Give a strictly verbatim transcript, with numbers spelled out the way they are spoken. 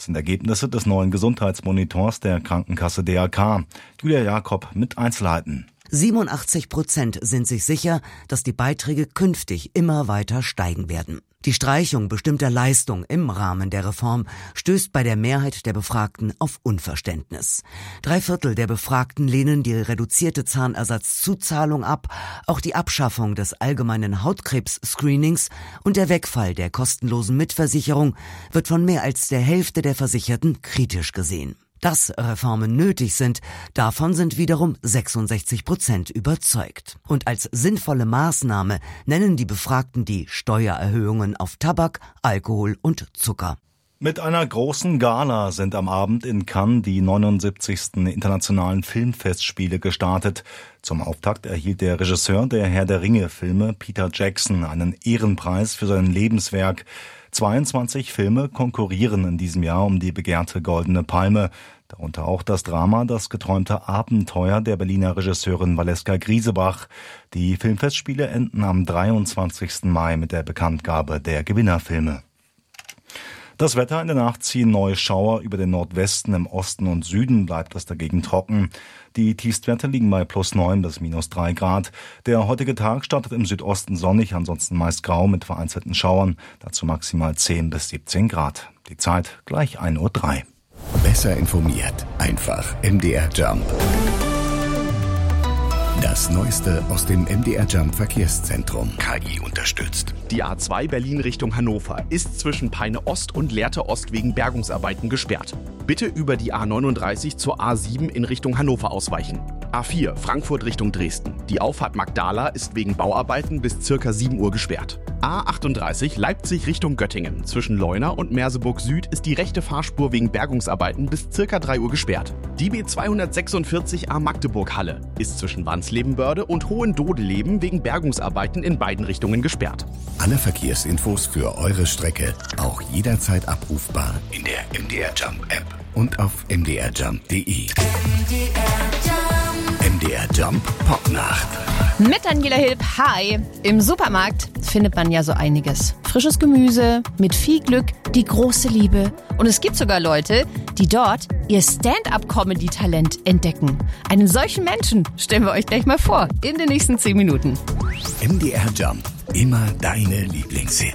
Das sind Ergebnisse des neuen Gesundheitsmonitors der Krankenkasse D R K. Julia Jakob mit Einzelheiten. siebenundachtzig Prozent sind sich sicher, dass die Beiträge künftig immer weiter steigen werden. Die Streichung bestimmter Leistungen im Rahmen der Reform stößt bei der Mehrheit der Befragten auf Unverständnis. Drei Viertel der Befragten lehnen die reduzierte Zahnersatzzuzahlung ab. Auch die Abschaffung des allgemeinen Hautkrebs-Screenings und der Wegfall der kostenlosen Mitversicherung wird von mehr als der Hälfte der Versicherten kritisch gesehen. Dass Reformen nötig sind, davon sind wiederum sechsundsechzig Prozent überzeugt. Und als sinnvolle Maßnahme nennen die Befragten die Steuererhöhungen auf Tabak, Alkohol und Zucker. Mit einer großen Gala sind am Abend in Cannes die neunundsiebzigsten internationalen Filmfestspiele gestartet. Zum Auftakt erhielt der Regisseur der Herr der Ringe-Filme, Peter Jackson, einen Ehrenpreis für sein Lebenswerk. zweiundzwanzig Filme konkurrieren in diesem Jahr um die begehrte Goldene Palme. Darunter auch das Drama Das geträumte Abenteuer der Berliner Regisseurin Valeska Griesebach. Die Filmfestspiele enden am dreiundzwanzigsten Mai mit der Bekanntgabe der Gewinnerfilme. Das Wetter: in der Nacht ziehen neue Schauer über den Nordwesten, im Osten und Süden bleibt es dagegen trocken. Die Tiefstwerte liegen bei plus neun bis minus drei Grad. Der heutige Tag startet im Südosten sonnig, ansonsten meist grau mit vereinzelten Schauern. Dazu maximal zehn bis siebzehn Grad. Die Zeit gleich ein Uhr drei. Besser informiert, einfach M D R Jump. Das Neueste aus dem M D R Jump Verkehrszentrum. K I unterstützt. Die A zwei Berlin Richtung Hannover ist zwischen Peine Ost und Lehrte Ost wegen Bergungsarbeiten gesperrt. Bitte über die A neununddreißig zur A sieben in Richtung Hannover ausweichen. A vier Frankfurt Richtung Dresden. Die Auffahrt Magdala ist wegen Bauarbeiten bis circa sieben Uhr gesperrt. A achtunddreißig Leipzig Richtung Göttingen. Zwischen Leuna und Merseburg Süd ist die rechte Fahrspur wegen Bergungsarbeiten bis circa drei Uhr gesperrt. Die B zweihundertsechsundvierzig A Magdeburg Halle ist zwischen Wandslebenbörde und Hohendodeleben wegen Bergungsarbeiten in beiden Richtungen gesperrt. Alle Verkehrsinfos für eure Strecke auch jederzeit abrufbar in der M D R Jump App und auf m d r jump punkt d e. M D R Jump Popnacht. Mit Daniela Hilb, hi. Im Supermarkt findet man ja so einiges. Frisches Gemüse, mit viel Glück, die große Liebe. Und es gibt sogar Leute, die dort ihr Stand-up-Comedy-Talent entdecken. Einen solchen Menschen stellen wir euch gleich mal vor, in den nächsten zehn Minuten. M D R Jump, immer deine Lieblingshits.